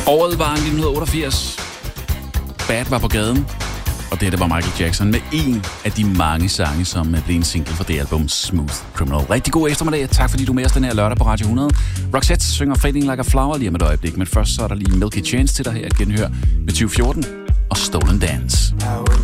Året var 1988. Bad var på gaden. Og det var Michael Jackson med en af de mange sange, som blev en single for det album Smooth Criminal. Rigtig god eftermiddag. Tak fordi du er med os den her lørdag på Radio 100. Roxette synger Fading Like a Flower lige om et øjeblik. Men først så er der lige Milky Chance til dig her at genhøre med 2014 og Stolen Dance.